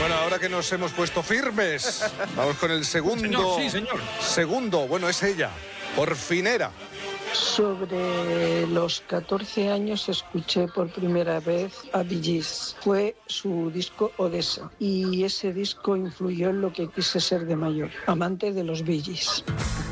Bueno, ahora que nos hemos puesto firmes, vamos con el segundo. Señor, sí, señor. Segundo, bueno, es ella, Porfinera. Sobre los 14 años escuché por primera vez a Bee Gees. Fue su disco Odessa y ese disco influyó en lo que quise ser de mayor, amante de los Bee Gees.